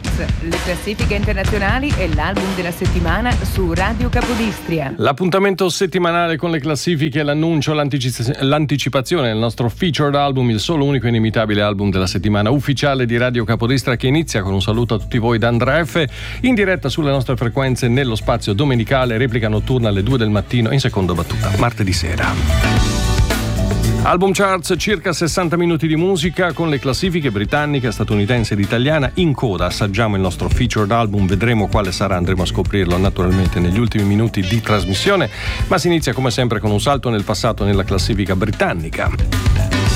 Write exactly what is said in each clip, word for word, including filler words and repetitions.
Charts, le classifiche internazionali e l'album della settimana su Radio Capodistria. L'appuntamento settimanale con le classifiche, l'annuncio, l'antici- l'anticipazione del nostro featured album, il solo, unico e inimitabile album della settimana ufficiale di Radio Capodistria, che inizia con un saluto a tutti voi da Andrea F, in diretta sulle nostre frequenze nello spazio domenicale, replica notturna alle due del mattino, in seconda battuta martedì sera. Album Charts, circa sessanta minuti di musica con le classifiche britannica, statunitense ed italiana. In coda assaggiamo il nostro featured album, vedremo quale sarà, andremo a scoprirlo naturalmente negli ultimi minuti di trasmissione, ma si inizia come sempre con un salto nel passato nella classifica britannica.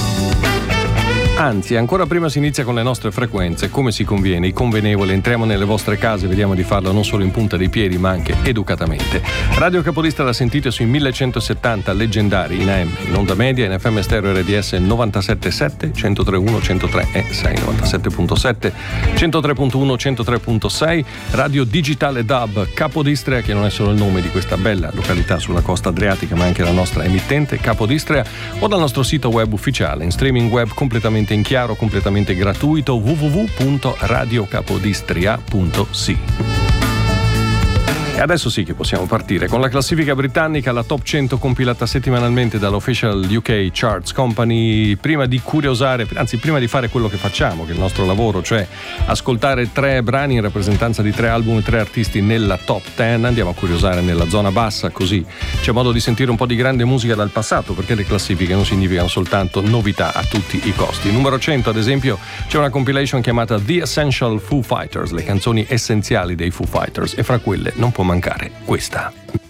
Anzi, ancora prima si inizia con le nostre frequenze, come si conviene, i convenevoli, entriamo nelle vostre case, vediamo di farlo non solo in punta dei piedi ma anche educatamente. Radio Capodistria la sentite sui millecentosettanta leggendari in A M, in onda media, in F M stereo R D S novantasette virgola sette, centotre virgola uno, centotre e sei, novantasette virgola sette, centotre virgola uno, centotre virgola sei, radio digitale D A B Capodistria, che non è solo il nome di questa bella località sulla costa adriatica ma anche la nostra emittente Capodistria, o dal nostro sito web ufficiale in streaming web completamente in chiaro, completamente gratuito, w w w punto radio capodistria punto c i. E adesso sì che possiamo partire con la classifica britannica, la top cento compilata settimanalmente dall'Official U K Charts Company. Prima di curiosare, anzi prima di fare quello che facciamo, che è il nostro lavoro, cioè ascoltare tre brani in rappresentanza di tre album e tre artisti nella top dieci, andiamo a curiosare nella zona bassa, così c'è modo di sentire un po' di grande musica dal passato, perché le classifiche non significano soltanto novità a tutti i costi. Numero cento, ad esempio, c'è una compilation chiamata The Essential Foo Fighters, le canzoni essenziali dei Foo Fighters, e fra quelle non può mancare questa.